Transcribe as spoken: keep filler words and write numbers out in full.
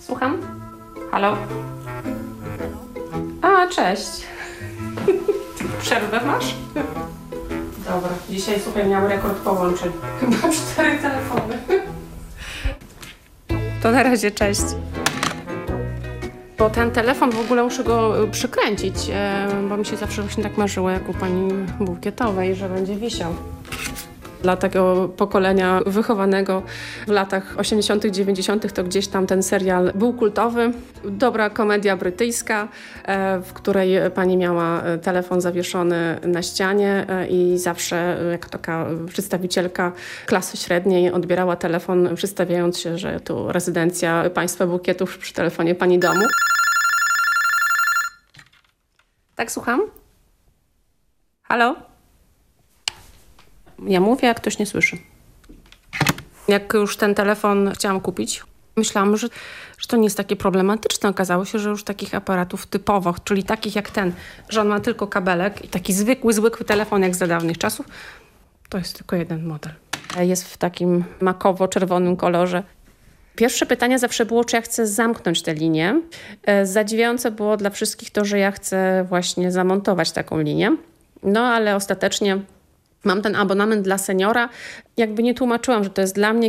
Słucham? Halo? A, cześć. Przerwę masz? Dobra, dzisiaj słuchaj, miałam rekord połączeń. Chyba cztery telefony. To na razie, cześć. Bo ten telefon w ogóle muszę go przykręcić, bo mi się zawsze właśnie tak marzyło, jak u pani bukietowej, że będzie wisiał. Dla tego pokolenia wychowanego w latach osiemdziesiątych, dziewięćdziesiątych to gdzieś tam ten serial był kultowy. Dobra komedia brytyjska, w której pani miała telefon zawieszony na ścianie i zawsze jako taka przedstawicielka klasy średniej odbierała telefon, przedstawiając się, że tu rezydencja państwa bukietów przy telefonie pani domu. Tak, słucham? Halo? Ja mówię, a ktoś nie słyszy. Jak już ten telefon chciałam kupić, myślałam, że, że to nie jest takie problematyczne. Okazało się, że już takich aparatów typowych, czyli takich jak ten, że on ma tylko kabelek i taki zwykły, zwykły telefon jak za dawnych czasów, to jest tylko jeden model. Jest w takim makowo-czerwonym kolorze. Pierwsze pytanie zawsze było, czy ja chcę zamknąć tę linię. Zadziwiające było dla wszystkich to, że ja chcę właśnie zamontować taką linię. No ale ostatecznie mam ten abonament dla seniora. Jakby nie tłumaczyłam, że to jest dla mnie,